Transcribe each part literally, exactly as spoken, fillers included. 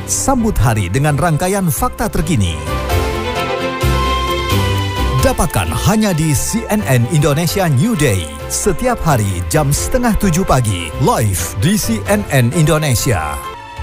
Sambut hari dengan rangkaian fakta terkini. Dapatkan hanya di C N N Indonesia New Day. Setiap hari jam setengah tujuh pagi, live di C N N Indonesia.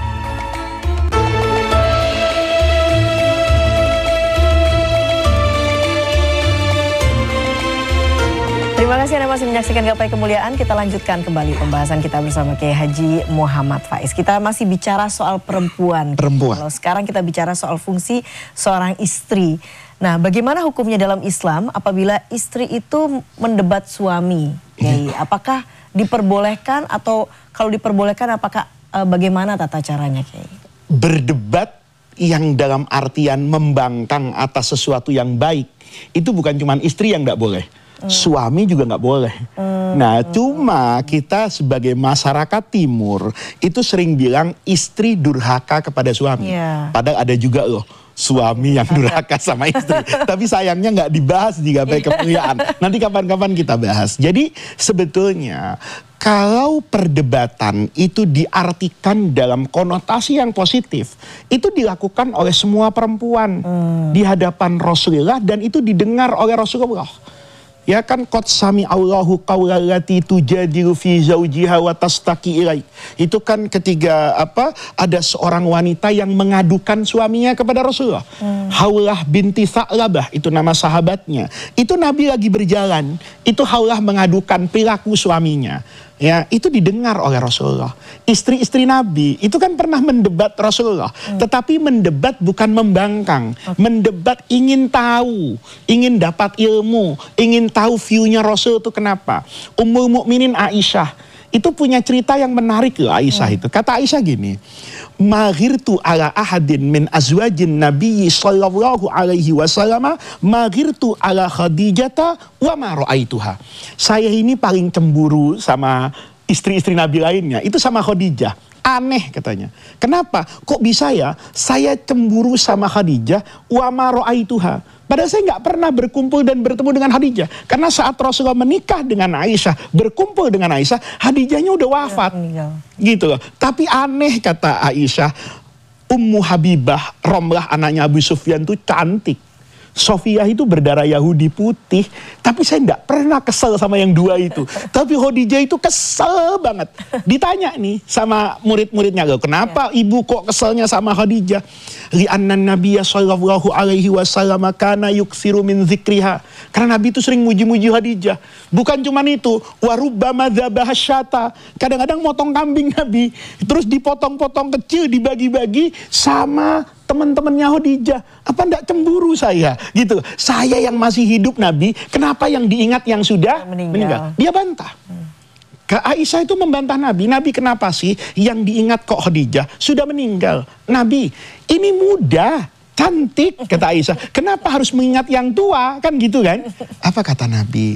Terima kasih Anda masih menyaksikan Gapai Kemuliaan. Kita lanjutkan kembali pembahasan kita bersama Kiai Haji Muhammad Faiz. Kita masih bicara soal perempuan. Perempuan. Kalau sekarang kita bicara soal fungsi seorang istri. Nah, bagaimana hukumnya dalam Islam apabila istri itu mendebat suami? Kiai, apakah diperbolehkan atau kalau diperbolehkan apakah e, bagaimana tata caranya, Kiai? Berdebat yang dalam artian membangkang atas sesuatu yang baik itu bukan cuma istri yang tidak boleh. Hmm. Suami juga nggak boleh. Hmm. Nah, cuma kita sebagai masyarakat timur itu sering bilang istri durhaka kepada suami. Yeah. Padahal ada juga loh suami yang durhaka sama istri. Tapi sayangnya nggak dibahas di Gapai Kemuliaan. Nanti kapan-kapan kita bahas. Jadi sebetulnya kalau perdebatan itu diartikan dalam konotasi yang positif, itu dilakukan oleh semua perempuan hmm. di hadapan Rasulullah dan itu didengar oleh Rasulullah. Ya kan, qad sami Allahu qaulallati tujadilu fi zaujiha wa tastaqi ilai. Itu kan ketika apa ada seorang wanita yang mengadukan suaminya kepada Rasulullah. Hmm. Haulah binti Sa'labah itu nama sahabatnya. Itu Nabi lagi berjalan, itu Haulah mengadukan perilaku suaminya. Ya, itu didengar oleh Rasulullah. Istri-istri Nabi itu kan pernah mendebat Rasulullah, hmm. tetapi mendebat bukan membangkang. Okay. Mendebat ingin tahu, ingin dapat ilmu, ingin tahu view-nya Rasul itu kenapa. Ummul Mukminin Aisyah itu punya cerita yang menarik loh, Aisyah hmm. itu. Kata Aisyah gini, "Maghirtu ala ahadin min azwajin Nabi sallallahu alaihi wasallam, maghirtu ala Khadijata wa ma ra'aituha." Saya ini paling cemburu sama istri-istri Nabi lainnya, itu sama Khadijah. Aneh katanya. Kenapa? Kok bisa ya saya cemburu sama Khadijah wa ma ra'aituha? Padahal saya nggak pernah berkumpul dan bertemu dengan Khadijah. Karena saat Rasulullah menikah dengan Aisyah, berkumpul dengan Aisyah, Khadijahnya udah wafat. Ya, gitu loh. Tapi aneh kata Aisyah, Ummu Habibah, Romlah anaknya Abu Sufyan itu cantik. Sofiyah itu berdarah Yahudi putih, tapi saya tidak pernah kesel sama yang dua itu. Tapi Khadijah itu kesel banget. Ditanya nih sama murid-muridnya, loh, kenapa ya. ibu kok keselnya sama Khadijah? Li'anna Nabiya sallallahu alaihi wasallam kana yuksiru min zikriha. Karena Nabi itu sering muji-muji Khadijah. Bukan cuma itu, warubbama dzabah syata. Kadang-kadang motong kambing Nabi, terus dipotong-potong kecil, dibagi-bagi sama teman-temannya Khadijah. Apa enggak cemburu saya? Gitu. Saya yang masih hidup Nabi, kenapa yang diingat yang sudah meninggal? meninggal? Dia bantah. Hmm. Kak Aisyah itu membantah Nabi. Nabi kenapa sih yang diingat kok Khadijah sudah meninggal? Nabi, ini muda, cantik, kata Aisyah. Kenapa harus mengingat yang tua? Kan gitu kan? Apa kata Nabi?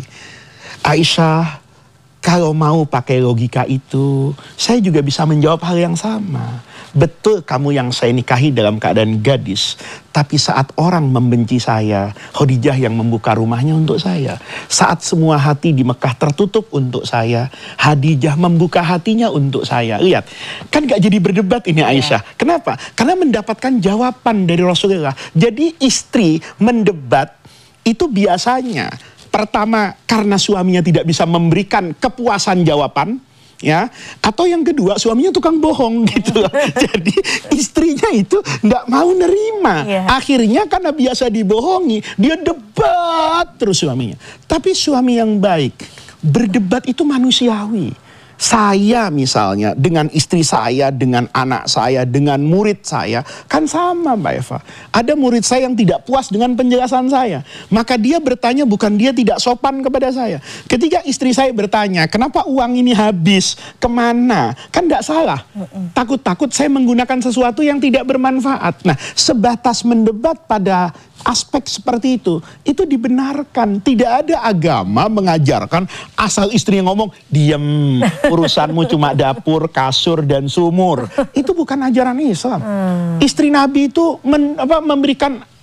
Aisyah, kalau mau pakai logika itu, saya juga bisa menjawab hal yang sama. Betul kamu yang saya nikahi dalam keadaan gadis. Tapi saat orang membenci saya, Khadijah yang membuka rumahnya untuk saya. Saat semua hati di Mekah tertutup untuk saya, Khadijah membuka hatinya untuk saya. Lihat, kan gak jadi berdebat ini Aisyah. Ya. Kenapa? Karena mendapatkan jawaban dari Rasulullah. Jadi istri mendebat itu biasanya pertama karena suaminya tidak bisa memberikan kepuasan jawaban. Ya, atau yang kedua suaminya tukang bohong gitu. Jadi istrinya itu nggak mau nerima. Yeah. Akhirnya karena biasa dibohongi, dia debat terus suaminya. Tapi suami yang baik, berdebat itu manusiawi. Saya misalnya dengan istri saya, dengan anak saya, dengan murid saya, kan sama Mbak Eva. Ada murid saya yang tidak puas dengan penjelasan saya. Maka dia bertanya, bukan dia tidak sopan kepada saya. Ketika istri saya bertanya, kenapa uang ini habis, kemana? Kan tidak salah. Takut-takut saya menggunakan sesuatu yang tidak bermanfaat. Nah, sebatas mendebat pada aspek seperti itu, itu dibenarkan. Tidak ada agama mengajarkan asal istri yang ngomong, diem, urusanmu cuma dapur, kasur, dan sumur. Itu bukan ajaran Islam. Hmm. Istri Nabi itu men, apa, memberikan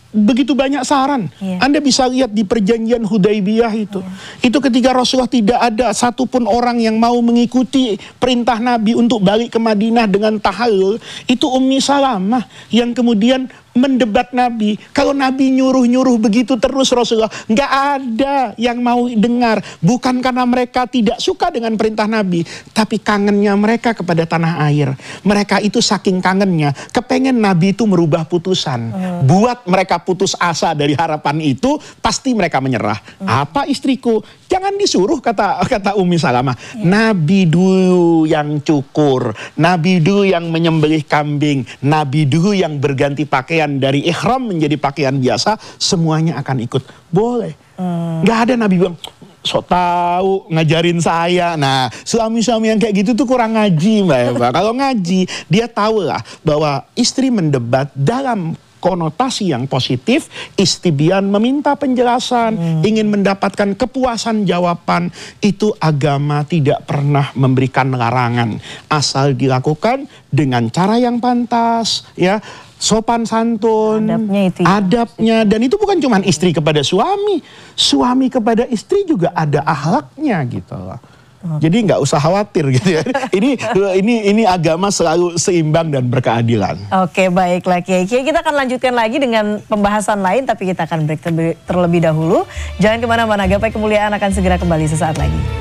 begitu banyak saran. Iya. Anda bisa lihat di perjanjian Hudaibiyah itu. Iya. Itu ketika Rasulullah tidak ada satupun orang yang mau mengikuti perintah Nabi untuk balik ke Madinah dengan tahallul. Itu Ummi Salamah yang kemudian mendebat Nabi. Kalau Nabi nyuruh-nyuruh begitu terus Rasulullah, nggak ada yang mau dengar. Bukan karena mereka tidak suka dengan perintah Nabi, tapi kangennya mereka kepada tanah air. Mereka itu saking kangennya, kepengen Nabi itu merubah putusan. Hmm. Buat mereka putus asa dari harapan itu, pasti mereka menyerah. Hmm. Apa istriku? Jangan disuruh, kata kata Ummi Salamah. Ya. Nabi dulu yang cukur, Nabi dulu yang menyembelih kambing, Nabi dulu yang berganti pakaian dari ihram menjadi pakaian biasa, semuanya akan ikut. Boleh. Hmm. Gak ada Nabi bilang, sok tahu ngajarin saya. Nah, suami-suami yang kayak gitu tuh kurang ngaji, Mbak Eva. Kalau ngaji, dia tahu lah bahwa istri mendebat dalam konotasi yang positif, istibian meminta penjelasan, hmm. ingin mendapatkan kepuasan jawaban, itu agama tidak pernah memberikan larangan, asal dilakukan dengan cara yang pantas, ya, sopan santun, adabnya, itu ya. adabnya, dan itu bukan cuma istri kepada suami, suami kepada istri juga ada akhlaknya gitu loh. Oke. Jadi nggak usah khawatir gitu ya. Ini ini ini agama selalu seimbang dan berkeadilan. Oke, baiklah Kiai. Kiai, kita akan lanjutkan lagi dengan pembahasan lain, tapi kita akan break terlebih dahulu. Jangan kemana-mana, Gapai Kemuliaan akan segera kembali sesaat lagi.